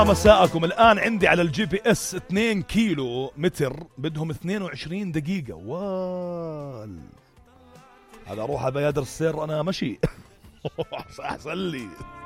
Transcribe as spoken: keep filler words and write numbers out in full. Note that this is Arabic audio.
مساءكم. الآن عندي على الجي بي اس اثنين كيلو متر بدهم اثنين وعشرين دقيقة. وال هذا أروح بيادر السير أنا مشي. أحسن لي.